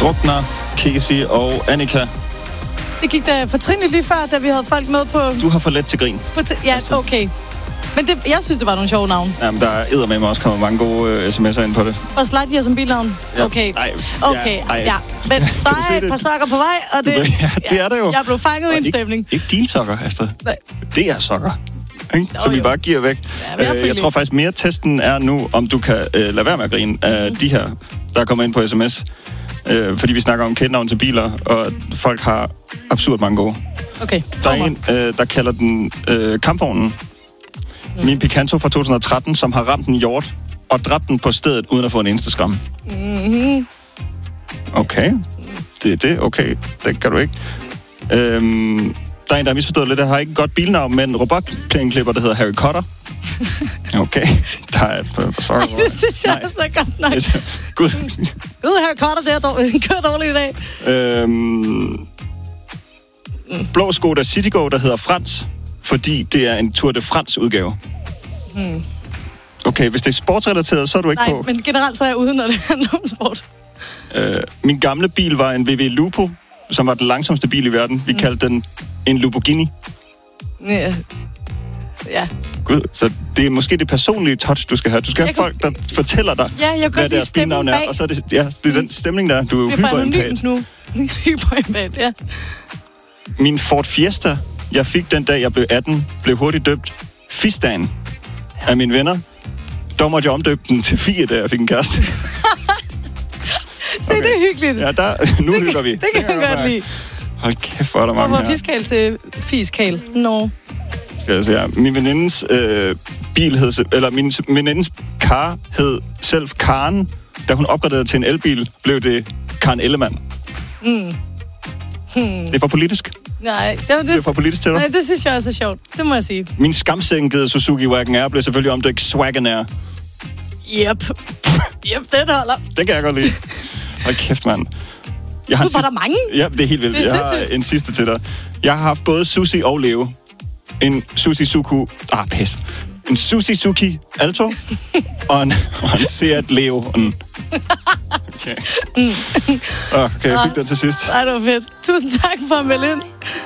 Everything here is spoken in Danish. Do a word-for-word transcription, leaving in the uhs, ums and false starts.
Drukner, Casey og Annika. Det gik da fortrinligt lige før, da vi havde folk med på... Du har for let til grin. På t- ja, okay. Men det, jeg synes, det var nogle sjove navne. Jamen, der er eddermame også kommet mange gode uh, sms'er ind på det. Og Slidgear som bilnavn? Ja. Okay. Ej, okay, ja. ja. Men der er et par sokker på vej, og det... Ja, det er det jo. Jeg blev fanget i en ikke, stemning. Ikke dine sokker, Astrid. Nej. Det er sokker. Ikke? Som vi bare giver væk. Ja, jeg, jeg tror faktisk mere testen er nu, om du kan øh, lade være med at grine af mm. de her, der er kommet ind på sms. Øh, fordi vi snakker om kædenavn til biler, og folk har absurd mange gode. Okay. Der er en, øh, der kalder den øh, kampvognen. Mm. Min Picanto fra to tusind og tretten, som har ramt en hjort og dræbt den på stedet, uden at få en eneste skram. Mm-hmm. Okay. Det er det. Okay. Det kan du ikke. Øhm, der er en, der har misforstået lidt. Jeg har ikke et godt bilnavn, men en robotplæneklipper, der hedder Harry Potter. Okay. Der er et par sokker. Nej, det synes jeg også er godt nok. Gud. Gud, Harry Potter, det er dårligt. Kører dårligt i dag. Øhm, blå Skoda Citigo, der hedder Frans, fordi det er en Tour de France-udgave. Hmm. Okay, hvis det er sportsrelateret, så er du ikke Nej, på. Nej, men generelt så er jeg ude, når det handler om sport. Øh, min gamle bil var en V W Lupo, som var den langsomste bil i verden. Vi mm. kaldte den en Lamborghini. Ja. Ja. Gud, så det er måske det personlige touch, du skal have. Du skal jeg have folk, der fortæller dig, ja, jeg hvad deres bilnavn er. Og så er det, ja, det er den stemning, der du er hyperempat. nu. Hyperempat, ja. Min Ford Fiesta, jeg fik den dag, jeg blev atten, blev hurtigt døbt Fistan ja. af mine venner. Dog måtte jeg omdøbe den til Fie, da jeg fik en kæreste. Se, okay. Det er hyggeligt. Ja, der, nu hygger vi. Det kan jeg, jeg godt lide. Hold kæft, hvor er der mange her. Hvor fiskal til fiskal. Nå. Skal jeg se her. Min venindens øh, bil hed... Eller min venindens car hed selv Karen. Da hun opgraderede til en elbil, blev det Karen Ellemann. Mm. Hmm. Det er for politisk. Nej, det, var det, det er for politisk til dig. Nej, det synes jeg også er sjovt. Det må jeg sige. Min skamsænkede Suzuki Wagon R blev selvfølgelig omdøbt Swagonair. Yep. Yep, den holder. Den kan jeg godt lide. Hold kæft, mand. Jeg har nu var der mange. Ja, det er helt vildt. Det er jeg har en sidste til dig. Jeg har haft både Susi og Leo. En Susi Suku... Ah, pis. En Susi Suki Alto. og, en, og en Seat Leo. Okay. Okay, jeg fik det til sidst. Ej, det var fedt. Tusind tak for at melde ind.